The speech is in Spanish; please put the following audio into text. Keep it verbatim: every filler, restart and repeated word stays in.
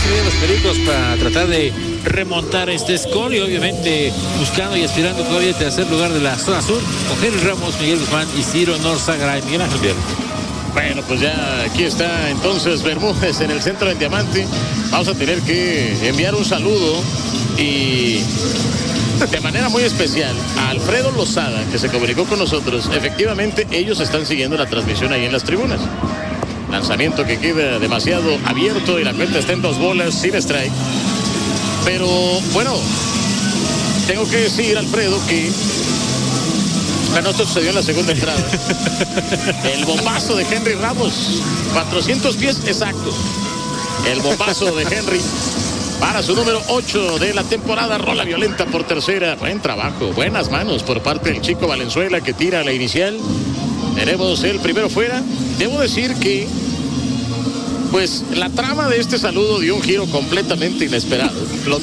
escribir los Pericos para tratar de remontar este score y obviamente buscando y aspirando todavía al tercer lugar de la zona sur con Henry Ramos, Miguel Guzmán y Ciro Norzagra y Miguel Ángel Vial. Bueno, pues ya aquí está entonces Bermúdez en el centro del diamante. Vamos a tener que enviar un saludo y de manera muy especial a Alfredo Lozada, que se comunicó con nosotros. Efectivamente, ellos están siguiendo la transmisión ahí en las tribunas. Lanzamiento que queda demasiado abierto y la cuenta está en dos bolas sin strike. Pero bueno, tengo que decir, Alfredo, que bueno, esto sucedió en la segunda entrada. El bombazo de Henry Ramos, cuatrocientos pies exactos. El bombazo de Henry para su número ocho de la temporada. Rola violenta por tercera. Buen trabajo, buenas manos por parte del chico Valenzuela que tira la inicial. Tenemos el primero fuera. Debo decir que pues la trama de este saludo dio un giro completamente inesperado. Lo